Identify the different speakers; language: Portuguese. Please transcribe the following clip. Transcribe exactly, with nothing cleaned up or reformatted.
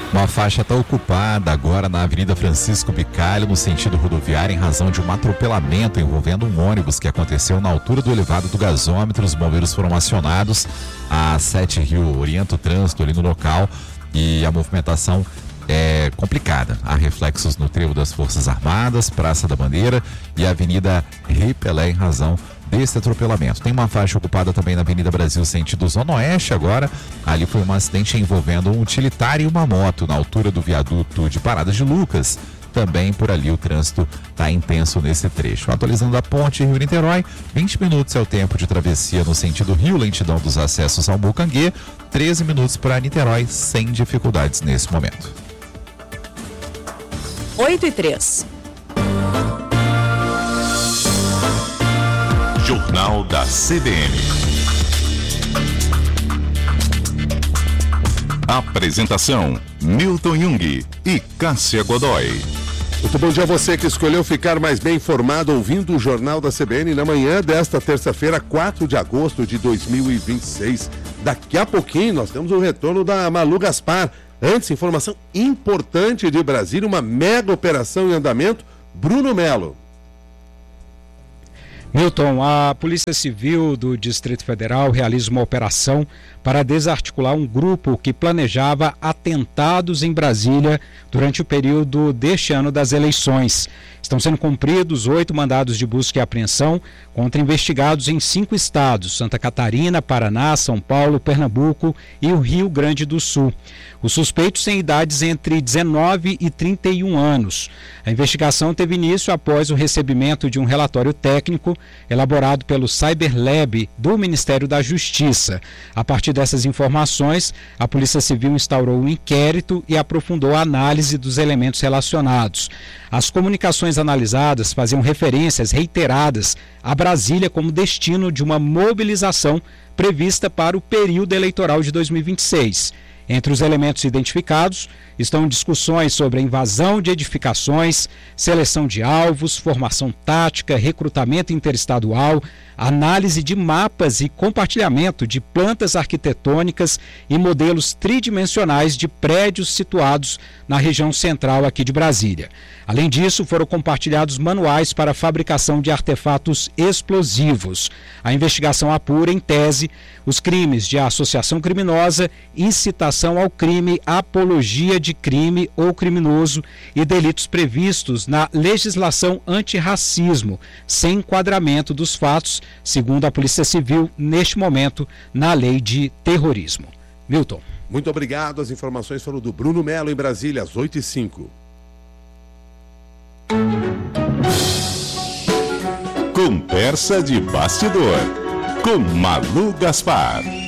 Speaker 1: Uma faixa está ocupada agora na Avenida Francisco Bicalho, no sentido rodoviário, em razão de um atropelamento envolvendo um ônibus que aconteceu na altura do elevado do gasômetro. Os bombeiros foram acionados. A Sete Rio orienta o trânsito ali no local e a movimentação é complicada. Há reflexos no trevo das Forças Armadas, Praça da Bandeira e Avenida Rei Pelé em razão desse atropelamento. Tem uma faixa ocupada também na Avenida Brasil, sentido Zona Oeste agora. Ali foi um acidente envolvendo um utilitário e uma moto na altura do viaduto de Paradas de Lucas. Também por ali o trânsito está intenso nesse trecho. Atualizando a ponte Rio-Niterói, vinte minutos é o tempo de travessia no sentido Rio, lentidão dos acessos ao Mucanguê, treze minutos para Niterói, sem dificuldades nesse momento.
Speaker 2: oito e três.
Speaker 3: Jornal da C B N. Apresentação: Milton Jung e Cássia Godoy.
Speaker 4: Muito bom dia a você que escolheu ficar mais bem informado ouvindo o Jornal da C B N na manhã desta terça-feira, quatro de agosto de dois mil e vinte e seis. Daqui a pouquinho nós temos o retorno da Malu Gaspar. Antes, informação importante de Brasília, uma mega operação em andamento. Bruno Melo.
Speaker 5: Milton, a Polícia Civil do Distrito Federal realiza uma operação para desarticular um grupo que planejava atentados em Brasília durante o período deste ano das eleições. Estão sendo cumpridos oito mandados de busca e apreensão contra investigados em cinco estados: Santa Catarina, Paraná, São Paulo, Pernambuco e o Rio Grande do Sul. Os suspeitos têm idades entre dezenove e trinta e um anos. A investigação teve início após o recebimento de um relatório técnico elaborado pelo Cyberlab do Ministério da Justiça. A partir dessas informações, a Polícia Civil instaurou um inquérito e aprofundou a análise dos elementos relacionados. As comunicações analisadas faziam referências reiteradas a Brasília como destino de uma mobilização prevista para o período eleitoral de dois mil e vinte e seis. Entre os elementos identificados estão discussões sobre a invasão de edificações, seleção de alvos, formação tática, recrutamento interestadual, análise de mapas e compartilhamento de plantas arquitetônicas e modelos tridimensionais de prédios situados na região central aqui de Brasília. Além disso, foram compartilhados manuais para a fabricação de artefatos explosivos. A investigação apura, em tese, os crimes de associação criminosa, incitação ao crime, apologia de crime ou criminoso e delitos previstos na legislação antirracismo, sem enquadramento dos fatos, segundo a Polícia Civil, neste momento, na lei de terrorismo. Milton.
Speaker 4: Muito obrigado. As informações foram do Bruno Melo em Brasília, às oito e cinco.
Speaker 3: Conversa de bastidor com Malu Gaspar.